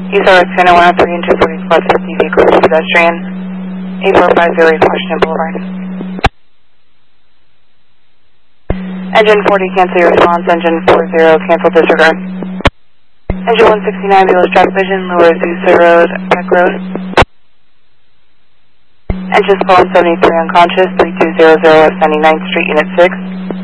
ESRX 103 and 240 Squad 50 vehicle pedestrian. 8450 Washington Boulevard. Engine 40, cancel your response. Engine 40, cancel disregard. Engine 169, view track vision, lower Zusa Road, Peck Road. Engine 173 unconscious, 3200 West 99th Street, Unit 6.